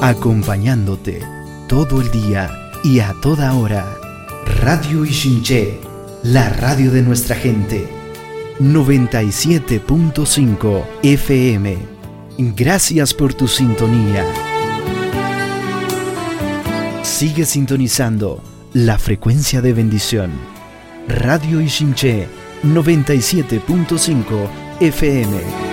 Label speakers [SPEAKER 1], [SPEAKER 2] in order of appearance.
[SPEAKER 1] acompañándote todo el día y a toda hora. Radio Ichinché, la radio de nuestra gente. 97.5 FM. Gracias por tu sintonía. Sigue sintonizando la frecuencia de bendición. Radio Ichinché, 97.5 FM.